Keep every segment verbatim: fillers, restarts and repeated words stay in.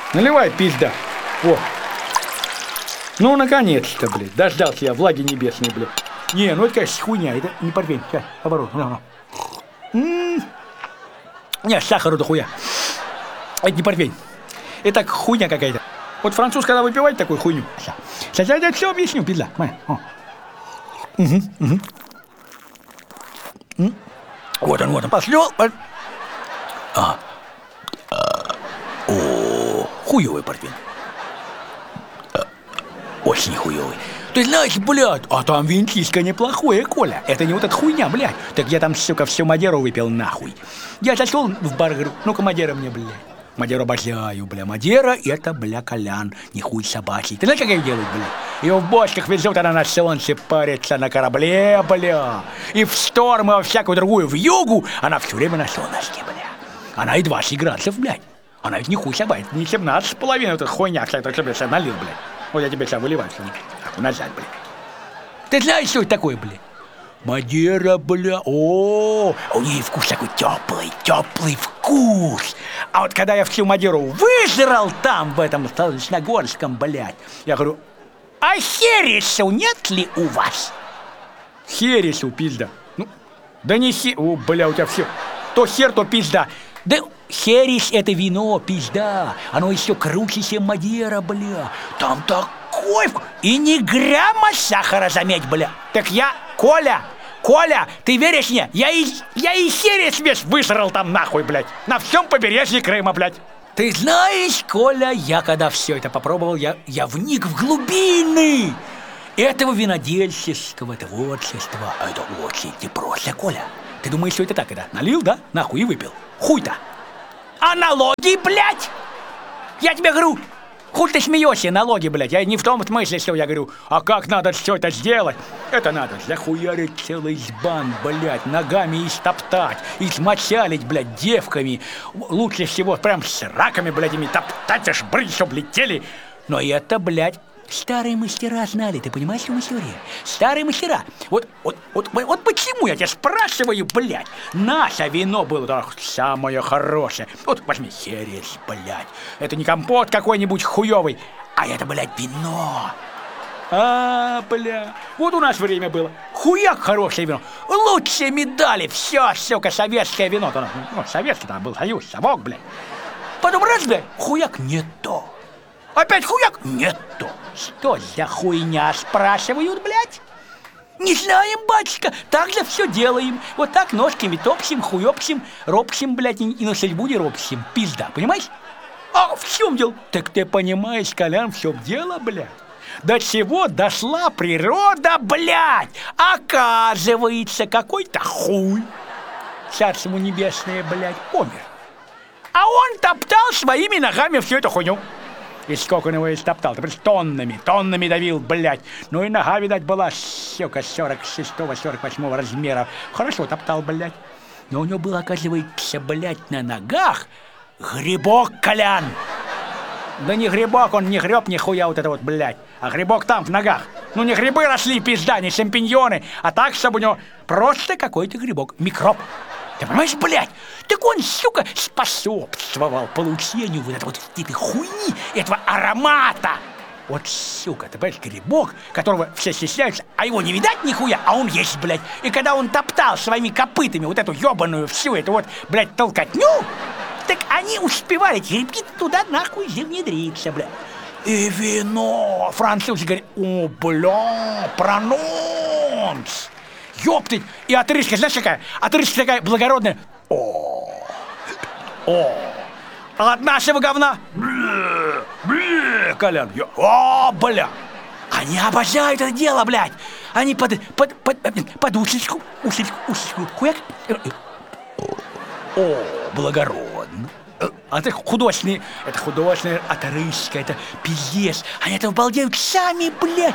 Наливай, пизда. Во. Ну, наконец-то, блядь. Дождался я влаги небесной, блядь. Не, ну это, конечно, хуйня. Это не портвейн. Сейчас, оборот. М-м-м. Не, сахару до хуя. Это не портвейн. Это хуйня какая-то. Вот француз, когда выпивает такую хуйню. Сейчас я тебе все объясню, пизда. Угу, угу. Вот он, вот он. Пошлёл. А. О, хуёвый портвейн. Очень хуёвый. Ты знаешь, блядь, а там винтишко неплохое, Коля. Это не вот эта хуйня, блядь. Так я там, сука, всю Мадеру выпил нахуй. Я зашел в бар, говорю, ну-ка, Мадера мне, блядь. Мадеру обожаю, бля. Мадера — это, бля, Колян, не хуй собачий. Ты знаешь, как ее делают, бля? Ее в бочках везут, она на солнце парится на корабле, бля. И в шторм, и во всякую другую в югу она все время на солнышке, бля. Она и двадцать градусов, блядь. Она ведь не хуй собачий, не семнадцать с половиной, эта хуйня, кстати, я тебе сейчас налил, блядь. Вот я тебе сейчас выливаю, что назад, бля. Ты знаешь, что это такое, бля? Мадера, бля, о, у нее вкус такой теплый, теплый вкус. А вот когда я всю Мадеру выжрал там, в этом Солнечногорском, блядь, я говорю, а хересу нет ли у вас? Хересу, пизда. Ну, да не хер, о, бля, у тебя все. То хер, то пизда. Да херес — это вино, пизда. Оно еще круче, чем Мадера, бля. Там такой вкус. И ни грамма сахара, заметь, бля. Так я... Коля, Коля, ты веришь мне? Я и, я и херес весь высрал там нахуй, блядь. На всем побережье Крыма, блядь. Ты знаешь, Коля, я когда все это попробовал, я, я вник в глубины этого винодельческого творчества. А это очень непросто, Коля. Ты думаешь, что это так, это? Налил, да? Нахуй и выпил. Хуй-то. А налоги, блядь? Я тебе говорю... Хуй ты смеешься, налоги, блядь. Я не в том смысле, что я говорю. А как надо все это сделать? Это надо захуярить целый избан, блядь, ногами истоптать, измочалить, блядь, девками. Лучше всего прям с раками, блядь, ими топтать, аж брыть, чтоб летели. Но это, блядь, старые мастера знали, ты понимаешь, что история? Старые мастера. Вот, вот, вот, вот почему я тебя спрашиваю, блядь? Наше вино было да, самое хорошее. Вот возьми херес, блядь. Это не компот какой-нибудь хуёвый, а это, блядь, вино. А, бля. Вот у нас время было. Хуяк хорошее вино. Лучшие медали. Все, сука, советское вино. Ну, советский там был союз, совок, блядь. Потом раз, блядь, хуяк не то. Опять хуяк? Нет то. Что за хуйня, спрашивают, блядь? Не знаем, батюшка, так же все делаем. Вот так ножками топсим, хуёпсим, ропсим, блядь, и на судьбу не ропсим. Пизда, понимаешь? А в чем дело? Так ты понимаешь, Колян, в чем дело, блядь? До чего дошла природа, блядь? Оказывается, какой-то хуй, царство ему небесное, блядь, умер. А он топтал своими ногами всю эту хуйню. И сколько он его истоптал, ты просто тоннами, тоннами давил, блядь. Ну и нога, видать, была, сука, сорок шестого сорок восьмого размера. Хорошо топтал, блядь. Но у него был, оказывается, блядь, на ногах грибок, Колян. Да не грибок, он не греб нихуя вот это вот, блядь. А грибок там, в ногах. Ну не грибы росли, пизда, не шампиньоны, а так, чтобы у него просто какой-то грибок, микроб. Ты понимаешь, блядь? Так он, сука, способствовал получению вот этой вот этой хуйни, этого аромата. Вот, сука, ты понимаешь, грибок, которого все стесняются, а его не видать нихуя, а он есть, блядь. И когда он топтал своими копытами вот эту ебаную всю эту вот, блядь, толкотню, так они успевали, эти грибки туда нахуй внедриться, блядь. И вино. Французы говорят, о, бля, прононс. Ёптыть! И отрыжка, знаешь какая? Отрыжка такая благородная. О, о, а от нашего говна? Бле, бле, Колян, я, о, бля. Они обожают это дело, блядь. Они под, под, под, под усечку, усечку, усечку, хуяк. О, благородно. А это художественный, это художественная отрыжка, это пиздец. Они это обалдеют сами, блядь.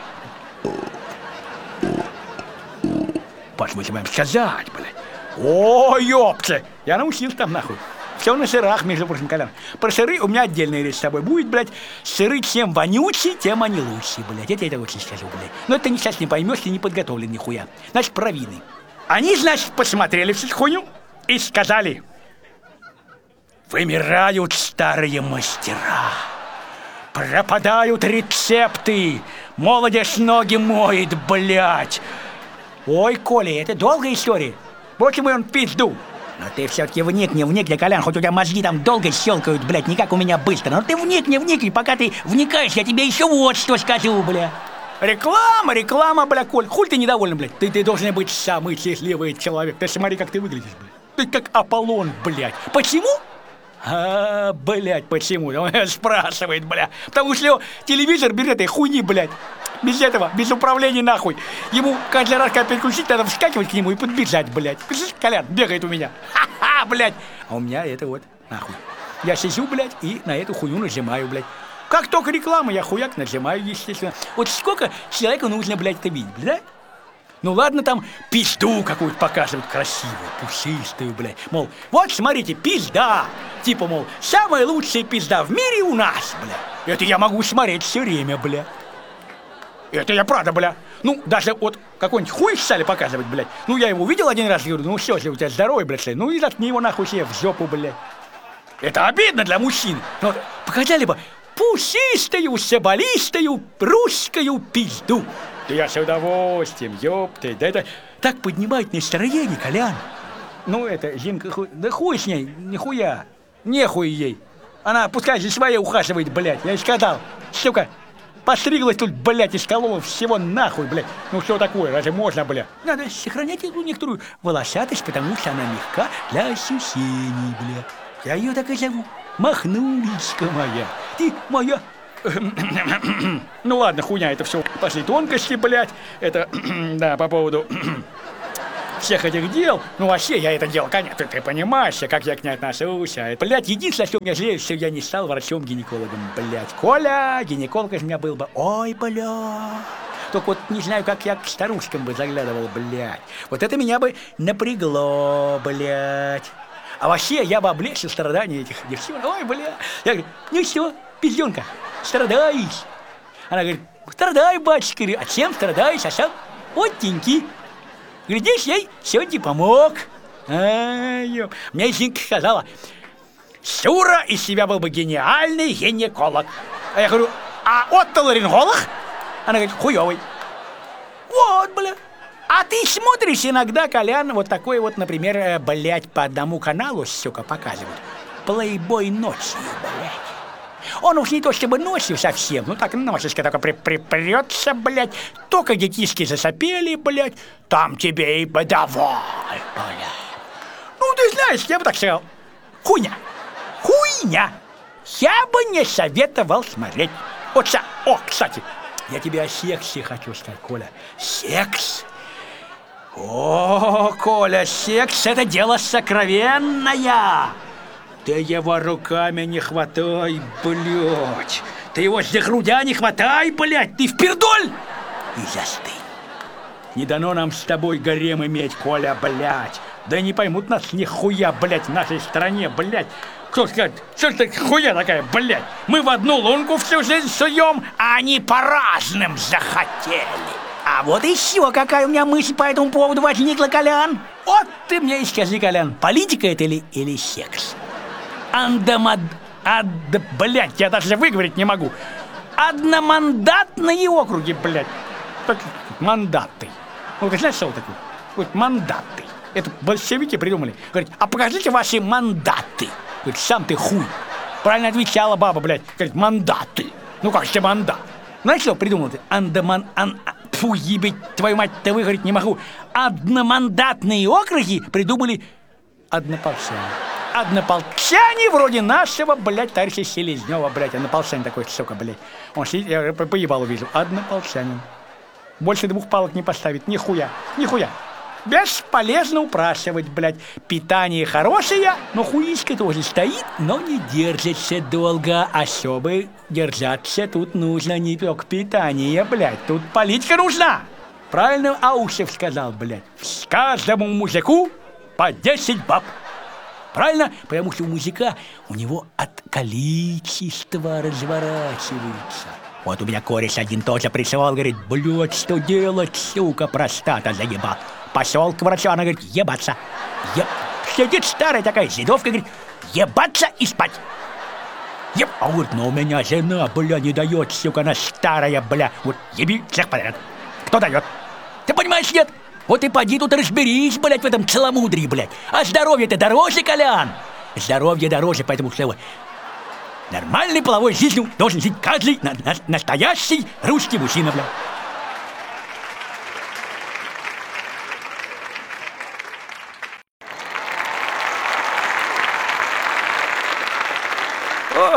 Паш, мы тебе будем сказать, блядь. О, ёпта! Я научился там, нахуй. Все на сырах, между прочим, Колян. Про сыры у меня отдельная речь с тобой будет, блядь. Сыры чем вонючие, тем они лучшие, блядь. Это я тебе очень скажу, блядь. Но это ты сейчас не поймешь, ты не подготовлен нихуя. Значит, про вины. Они, значит, посмотрели всю эту хуйню и сказали: Вымирают старые мастера. Пропадают рецепты. Молодежь ноги моет, блядь. Ой, Коля, это долгая история. Почему он пизду? Но ты все-таки вникни, вникни, Колян, хоть у тебя мозги там долго щелкают, блядь, не как у меня быстро. Но ты вникни, вникни, пока ты вникаешь, я тебе еще вот что скажу, бля. Реклама, реклама, бля, Коль, хуй ты недоволен, блядь. Ты, ты должен быть самый счастливый человек. Ты смотри, как ты выглядишь, блядь. Ты как Аполлон, блядь. Почему? А, блядь, почему? Он спрашивает, бля. Потому что телевизор без этой хуйни, блядь. Без этого, без управления нахуй. Ему каждый раз, когда переключить, надо вскакивать к нему и подбежать, блядь. Колян бегает у меня. Ха-ха, блядь. А у меня это вот, нахуй. Я сижу, блядь, и на эту хуйню нажимаю, блядь. Как только реклама, я хуяк нажимаю, естественно. Вот сколько человеку нужно, блядь, это видеть, да? Ну ладно, там пизду какую-то показывают красивую, пушистую, блядь. Мол, вот смотрите, пизда. Типа, мол, самая лучшая пизда в мире у нас, блядь. Это я могу смотреть все время, блядь. Это я правда, бля. Ну, даже вот какой-нибудь хуй стали показывать, блядь. Ну, я его видел один раз, говорю, ну все, если у тебя здоровый, блядь, ну и заткни его нахуй себе в жопу, блядь. Это обидно для мужчин. Но вот показали бы пушистую, соболистую, русскую пизду. Да я с удовольствием, ёпты. Да это так поднимает настроение, Колян. Ну, это, Зинка, хуй, да хуй с ней, нихуя. Нехуй ей. Она пускай за своей ухаживает, блядь. Я ей сказал, сука. Постриглась тут, блядь, из колова всего нахуй, блядь. Ну что такое, разве можно, блядь? Надо сохранять эту некоторую волосатость, потому что она мягка для ощущений, блядь. Я ее так и зову. Махнулечка моя. Ты моя... Ну ладно, хуйня, это все пошли тонкости, блядь. Это, да, по поводу... всех этих дел, ну вообще я это делал, конечно, ты, ты понимаешь, как я к ней отношусь, а это, блядь, единственное, что меня жалеет, что я не стал врачом-гинекологом, блядь. Коля, гинеколог из меня был бы, ой, блядь. Только вот не знаю, как я к старушкам бы заглядывал, блядь. Вот это меня бы напрягло, блядь. А вообще я бы облегчил страдания этих девчонок, ой, блядь. Я говорю, ну что, пизденка, страдаешь? Она говорит, страдай, батюшка, а чем страдаешь, а сам вот теньки. Глядишь, ей сегодня помог. Ай-ё. Мне Зинка сказала, Шура из себя был бы гениальный гинеколог. А я говорю, а отоларинголог? Она говорит, хуёвый. Вот, бля. А ты смотришь иногда, Колян, вот такой вот, например, блядь, по одному каналу, сука, показывают. Плейбой ночью, блядь. Он уж не то чтобы ночью совсем, ну так носишка только при припрется, блядь. Только детишки засопели, блядь, там тебе и подавай, блядь. Ну, ты знаешь, я бы так сказал, хуйня, хуйня. Я бы не советовал смотреть. Вот сейчас, о, кстати, я тебе о сексе хочу сказать, Коля. Секс? О, Коля, секс — это дело сокровенное. Ты его руками не хватай, блядь. Ты его за грудя не хватай, блядь. Ты впердоль и застынь. Не дано нам с тобой гарем иметь, Коля, блядь. Да не поймут нас нихуя, блядь, в нашей стране, блядь. Кто скажет, что это хуя такая, блядь? Мы в одну лунку всю жизнь суем, а они по разным захотели. А вот еще какая у меня мысль по этому поводу возникла, Колян. Вот ты мне и скажи, Колян, политика это или, или секс? Андамад... Ад... Блядь, я даже выговорить не могу. Одномандатные округи, блядь. Так, мандаты. Ну, ты знаешь, что такое? Вот мандаты. Это большевики придумали. Говорит, а покажите ваши мандаты. Говорит, сам ты хуй. Правильно отвечала баба, блядь. Говорит, мандаты. Ну, как же мандат? Знаешь, что придумал ты? Андаман... Ан... Фу, ебать, твою мать-то выговорить не могу. Одномандатные округи придумали однополчане. Однополчане вроде нашего, блядь, товарища Селезнева, блядь. Однополчанин такой, сука, блядь. Он сидит, я поебал увидел. Однополчанин. Больше двух палок не поставит. Нихуя, нихуя. Бесполезно упрашивать, блядь. Питание хорошее, но хуиська тоже стоит, но не держится долго. А чтобы держаться, тут нужно не только питание, блядь. Тут политика нужна. Правильно Аушев сказал, блядь. С каждому мужику по десять баб. Правильно? Потому что у мужика, у него от количества разворачивается. Вот у меня кореш один тоже присылал, говорит, блядь, что делать, сука, простата заебал. Пошел к врачу, она говорит, ебаться. Еб... сидит старая такая седовка, говорит, ебаться и спать. Еб. А говорит, ну у меня жена, бля, не дает, сука, она старая, бля. Вот еби всех подряд. Кто дает? Ты понимаешь, нет? Вот и поди тут разберись, блядь, в этом целомудрии, блядь. А здоровье-то дороже, Колян. Здоровье дороже, поэтому что нормальной половой жизнью должен жить каждый на на настоящий русский мужчина, блядь. О,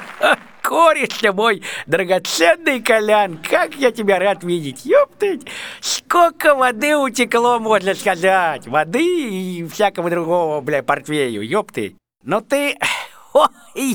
кореш мой драгоценный Колян, как я тебя рад видеть, ёптыть. Сколько воды утекло, можно сказать, воды и всякого другого, бля, портвею, ёпты. Но ты, о,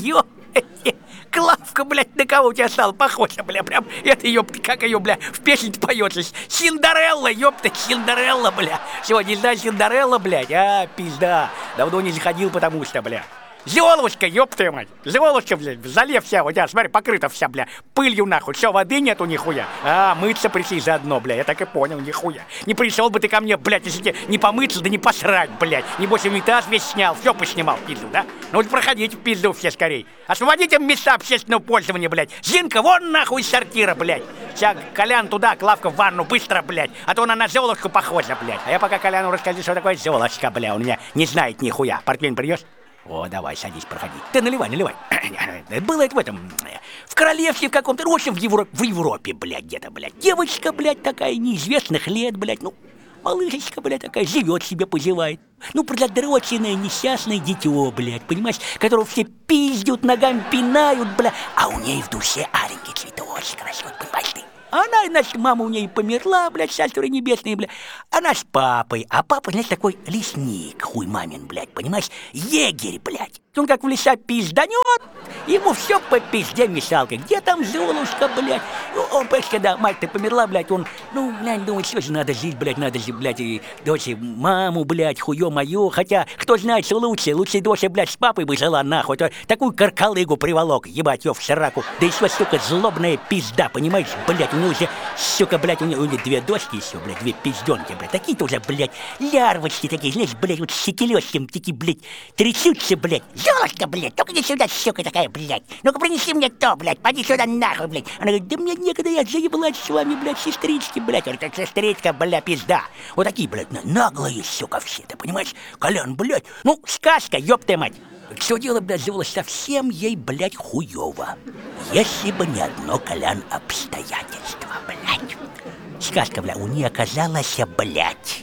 ёпты, Клавка, блядь, на кого у тебя стала похожа, бля, прям, это, ёпты, как ее, бля, в песне-то поется, Синдерелла, ёпты, Синдерелла, бля. Все, не знаю, Синдерелла, блядь, а, пизда, давно не заходил, потому что, бля. Золушка, ёб твою мать, Золушка, блядь, залив вся, вот, я, смотри, покрыта вся, бля, пылью нахуй, все, воды нету нихуя. А, мыться пришли заодно, бля, я так и понял, нихуя. Не пришел бы ты ко мне, блядь, если тебе не помыться, да не посрать, блядь. Небось, унитаз весь снял, все поснимал, пизду, да? Ну вот проходите в пизду все скорей. Освободите места общественного пользования, блядь. Зинка, вон нахуй из сортира, блядь. Вся, Колян туда, Клавка в ванну, быстро, блядь. А то она на Золушку похожа, блядь. А я пока Коляну расскажу, что такое Золушка, бля, он меня не знает нихуя. Портвейн привез? О, давай, садись, проходи. Ты наливай, наливай. Было это в этом, в королевстве в каком-то, в общем, в Европе, в Европе, блядь, где-то, блядь. Девочка, блядь, такая неизвестных лет, блядь, ну, малышечка, блядь, такая, живет себе, позевает. Ну, продроченное несчастное дитё, блядь, понимаешь, которого все пиздят, ногами пинают, блядь, а у ней в душе аленький цветочек растет, понимаешь ты? Она, значит, мама у ней померла, блядь, царство небесное, блядь. Она с папой, а папа, знаешь, такой лесник, хуй мамин, блядь, понимаешь? Егерь, блядь. Он как в леса пизданет, ему все по пизде мешалкой. Где там Золушка, блядь? Он, понимаешь, когда мать-то померла, блядь, он, ну, блядь, думает, что же надо жить, блядь, надо же, блядь, и дочь, маму, блядь, хуё моё. Хотя, кто знает, что лучше, лучше дочь, блядь, с папой бы жила, нахуй. То такую каркалыгу приволок, ебать, её в сраку. Да еще, сука, злобная пизда, понимаешь, блядь, у него уже, сука, блядь, у него, у него две дочки еще, блядь, две пизденки, блядь. Такие-то уже, блядь, лярвочки такие, знаешь, блядь, вот с сетелёшком такие, блядь, трясутся, блядь. Золушка, блядь, только иди сюда, сука такая, блядь. Ну-ка принеси мне то, блядь, поди сюда нахуй, блядь. Она говорит, да мне некогда, я заеблась с вами, блядь, сестрички, блядь. Он так, сестричка, блядь, пизда. Вот такие, блядь, наглые, сука, все, ты понимаешь? Колян, блядь, ну, сказка, ёб ты мать. Все дело, блядь, сделалось совсем ей, блядь, хуёво. Если бы не одно, Колян, обстоятельство, блядь. Сказка, блядь, у нее оказалась, блядь,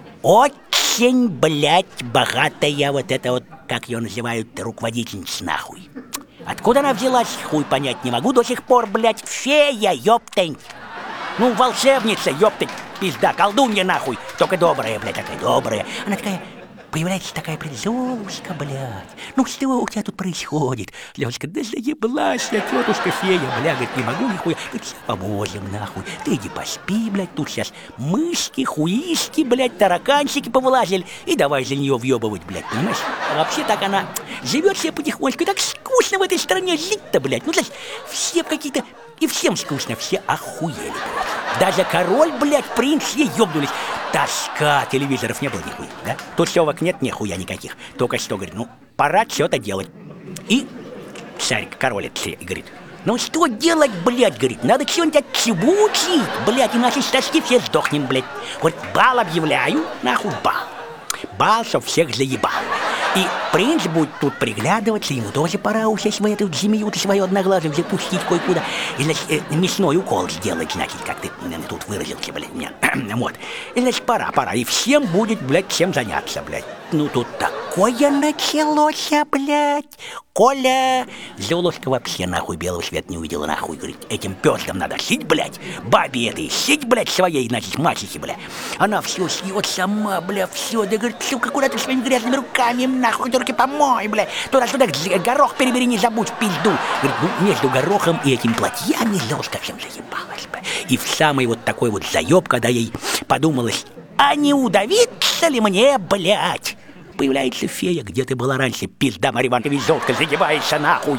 очень, блядь, богатая вот эта вот, как ее называют, руководительница, нахуй. Откуда она взялась, хуй понять не могу до сих пор, блядь. Фея, ёптень. Ну, волшебница, ёптень, пизда, колдунья, нахуй. Только добрая, блядь, такая добрая. Она такая... Появляется такая, блядь, Золушка, блядь. Ну что у тебя тут происходит? Лёшка, да заеблась я, тетушка фея, бля, говорит, не могу нихуя. Говорит, поможем, нахуй. Ты иди поспи, блядь, тут сейчас мышки, хуиски, блядь, тараканчики повылазили. И давай за нее въебывать, блядь, понимаешь? А вообще так она живет себе потихонечку. И так скучно в этой стране жить-то, блядь. Ну, знаешь, все какие-то... И всем скучно, все охуели, блядь. Даже король, блядь, принц, все ёбнулись. Тоска, телевизоров не было нихуя, да? Тут сёвок нет нихуя никаких. Только что, говорит, ну, пора что-то делать. И царь, король, это, говорит, ну что делать, блядь, говорит, надо что-нибудь отчебучить, блядь, иначе с тоски все сдохнем, блядь. Вот бал объявляю, нахуй бал. Бал, чтоб всех заебал. И принц будет тут приглядываться, ему тоже пора уже свою эту змею-то свою одноглазую запустить кое-куда. И, значит, э, мясной укол сделать, значит, как ты э, тут выразился, блядь, меня. Вот. И, значит, пора, пора. И всем будет, блядь, чем заняться, блядь. Ну, тут такое началось, блядь. Коля! Золушка вообще, нахуй, белого света не увидела, нахуй. Говорит, этим пёздам надо сить, блядь. Бабе этой сить, блядь, своей, значит, мачехе, блядь. Она все съет сама, блядь, все. Да, говорит, сука, куда ты своими грязными руками, нахуй, только помой, блядь. Туда-сюда, горох перебери, не забудь, в пизду. Говорит, ну, между горохом и этим платьями Золушка всем заебалась, блядь. И в самый вот такой вот заеб, когда ей подумалось, а не удавиться ли мне, блядь? Появляется фея, где ты была раньше, пизда, Марья Ивановна, Золушка, загибается нахуй.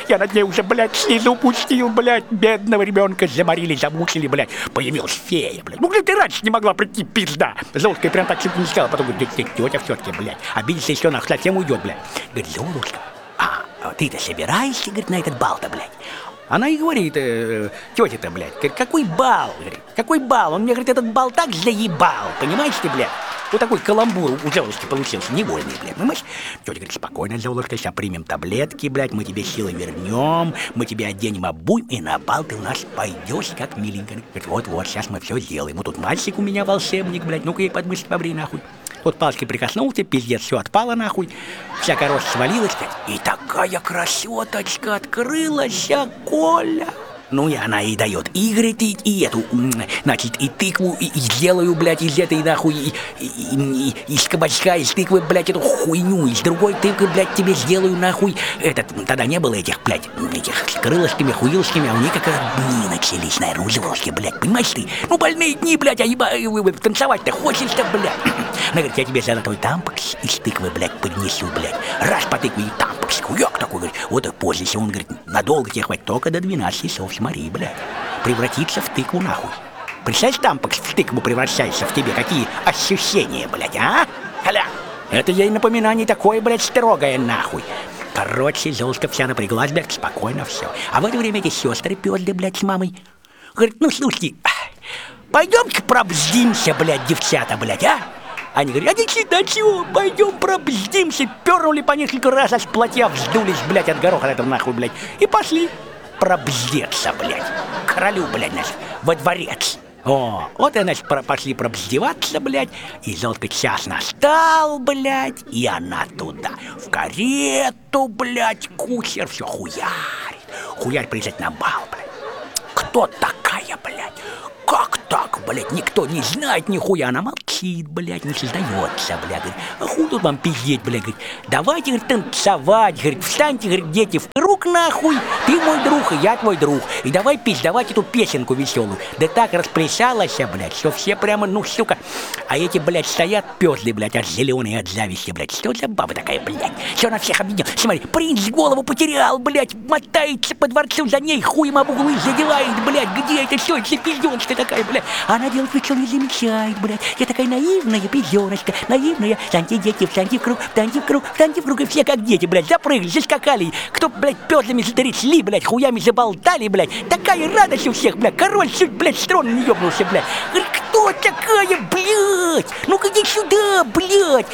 Я над ней уже, блядь, слезу пустил, блядь. Бедного ребенка заморили, замучили, блядь. Появилась фея, блядь. Ну, ты раньше не могла прийти, пизда. Золушка прям так чуть не сказала. Потом говорит, тетя все-таки, блядь. Обидится, если она совсем уйдет, блядь. Говорит, Золушка, а ты-то собираешься, говорит, на этот бал-то, блядь? Она и говорит, э, тетя-то, блядь, говорит, какой бал, говорит, какой бал? Он мне, говорит, этот бал так заебал, понимаешь ты, блядь? Вот такой каламбур у Золушки получился, невольный, блядь, понимаешь? Тетя говорит, спокойно, Золушка, сейчас примем таблетки, блядь, мы тебе силы вернем, мы тебе оденем, обуем, и на бал ты у нас пойдешь, как миленькая. Говорит, вот-вот, сейчас мы все сделаем. Вот тут мальчик у меня волшебник, блядь, ну-ка ей подмышки побри, нахуй. Вот палочкой прикоснулся, пиздец, все отпало, нахуй. Вся корова свалилась, блядь, и такая красоточка открылась, а Коля. Ну, и она ей дает и, говорит, и, и эту, значит, и тыкву, и, и сделаю, блядь, из этой, нахуй, и, и, и, и, из кабачка, из тыквы, блядь, эту хуйню, из другой тыквы, блядь, тебе сделаю, нахуй, этот, тогда не было этих, блядь, этих с крылышками, хуилышками, а у них как раз дни начались, наверное, у Золушки, блядь, понимаешь ты? Ну, больные дни, блядь, а еба, танцевать-то хочешь-то, блядь. Она говорит, я тебе золотой тампакс из тыквы, блядь, поднесу, блядь, раз по тыкве и тампакс, хуёк такой, говорит, вот и пользуйся, он говорит, надолго тебе хватит, только до двенадцати часов. Смотри, блядь, превратиться в тыкву, нахуй. Представь, тампакс в тыкву превращается в тебе. Какие ощущения, блядь, а? Халя! Это ей напоминание такое, блядь, строгое, нахуй. Короче, Золушка вся напряглась, блядь, спокойно все. А в это время эти сестры пёрли, блядь, с мамой. Говорит, ну, слушайте, пойдемте пробздимся, блядь, девчата, блядь, а? Они говорят, а ничего, чего, пойдем пробздимся. Пернули по несколько раз, аж платья вздулись, блядь, от гороха этого, нахуй, блядь. И пошли пробздеться, блядь, королю, блядь, значит, во дворец. О, вот и, значит, про пошли пробздеваться, блядь, и Золушка час настал, блядь, и она туда, в карету, блядь, кучер, все хуярит, хуярит приезжать на бал, блядь. Кто такая, блядь? Как так, блядь, никто не знает нихуя, она молчит, блядь, не создается, блядь, говорит, а хуй тут вам пиздеть, блядь, говорит, давайте, говорит, танцевать, говорит, встаньте, говорит, дети, в круг, нахуй, ты мой друг, и я твой друг, и давай пить, давайте эту песенку веселую, да так расплясалась, блядь, что все прямо, ну, сука, а эти, блядь, стоят пёзли, блядь, аж зеленые от зависти, блядь, что за баба такая, блядь, все на всех объединил, смотри, принц голову потерял, блядь, мотается по дворцу за ней, хуем об углы задевает, блядь, где это все, это пиздёночка такая, блядь, она делать ничего не замечает, блядь, я такая наивная пиздёночка, наивная, встаньте, дети, встаньте в круг, встаньте в круг, встаньте в круг, и все как дети, блядь, запрыгали, заскакали, кто, блядь, пёзлями затрясли, блядь, хуями заболтали, блядь, такая радость у всех, блядь, король чуть, блядь, с трона не ёбнулся, блядь, говорит, кто такая, блядь, ну-ка иди сюда, блядь,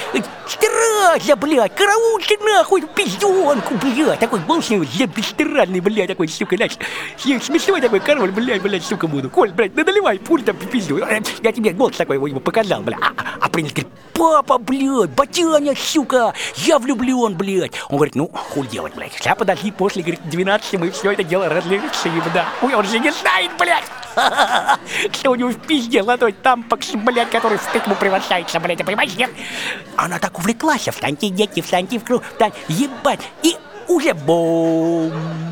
стража, блядь, караульте нахуй, пиздёнку, блядь, такой был с ним бесстыранный, блядь, такой, сука, знаешь, смешной такой король, блядь, блядь, сука, буду, Коль, блядь, да наливай, пуль там пизду, я тебе голос такой ему показал, блядь, а, а принц говорит, папа, блядь, батяня, сука, я влюблен, блядь, он говорит, ну, хуй делать, блядь, сейчас подожди, после, говорит, двенадцати мы все это дело разрешим, да, хуй, он же не знает, блядь, что у него в пизде золотой тампакс, блядь, который в тыкву превращается, блядь, ты понимаешь, нет? Она так увлеклась, встаньте, дети, встаньте в круг, встань, ебать, и уже бум,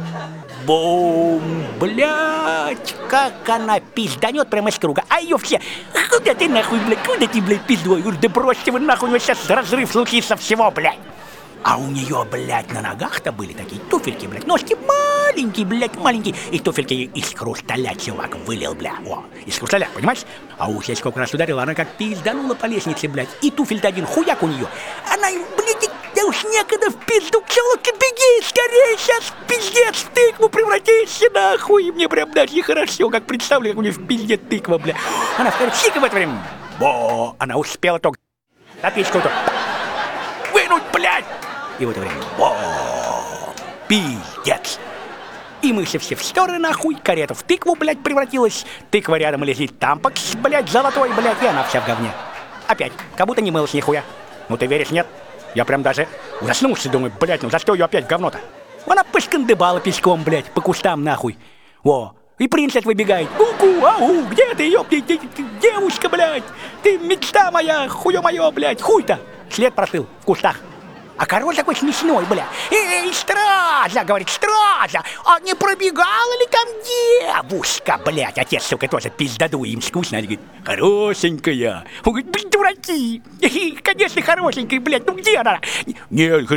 бум, блядь, как она пизданет прямо из круга, а ее все, куда ты нахуй, блядь, куда ты, блядь, пиздой, я говорю, да бросьте вы нахуй, у него сейчас разрыв случится всего, блядь. А у нее, блядь, на ногах-то были такие туфельки, блядь, ножки маленькие, блядь, маленькие, и туфельки из хрусталя, чувак, вылил, блядь, о, из хрусталя, понимаешь? А уж я сколько раз ударила, она как пизданула по лестнице, блядь, и туфель-то один хуяк у нее, она, блядь, да уж некогда в пизду, Золушка, беги, скорее, сейчас пиздец в тыкву превратишься, нахуй, и мне прям даже нехорошо, как представлю, как у нее в пизде тыква, блядь. Она в короче, в это время, бо, она успела только отпечку-то вынуть, блядь. И в это время, о, пиздец. И мы все все в стороны, нахуй, карета в тыкву, блядь, превратилась. Тыква рядом лежит, тампакс, блядь, золотой, блядь, и она вся в говне. Опять, как будто не мылась нихуя. Ну ты веришь, нет? Я прям даже ужаснулся, думаю, блядь, ну за что ее опять в говно-то? Она пошкандыбала пешком, блядь, по кустам, нахуй. Во, и принц выбегает. Ку-ку, ау, где ты, ёпти, девушка, блядь? Ты мечта моя, хуё моё, блядь, хуй-то. След простыл в кустах. А король такой смешной, бля. Эй, стража, говорит, стража, а не пробегала ли там девушка, блядь? Отец, сука, тоже пиздоду, им скучно. Они говорят, хорошенькая. Он говорит, блин, дураки. Конечно, хорошенькая, блядь, ну где она? Нет,